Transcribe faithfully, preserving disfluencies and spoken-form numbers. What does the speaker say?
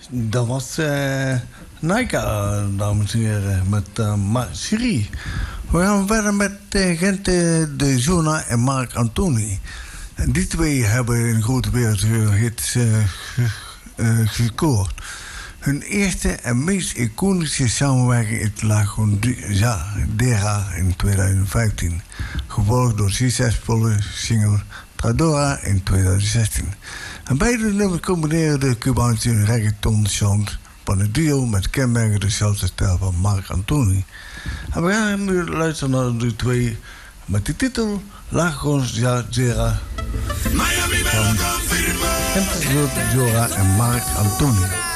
Dat was uh, Naika, dames en heren, met uh, Siri. We gaan verder met uh, Gente de Zona en Marc Anthony. En die twee hebben een grote wereldhit uh, uh, gescoord. Hun eerste en meest iconische samenwerking is La Gondera in twintig vijftien. Gevolgd door succesvolle single Tradora in twintig zestien. En beide nummers combineren de Cubaanse reggaeton sound van het duo met kenmerkende dezelfde stijl van Marc Anthony. En we gaan nu luisteren naar de twee met de titel La Gondera van Gente de Zona en Marc Anthony.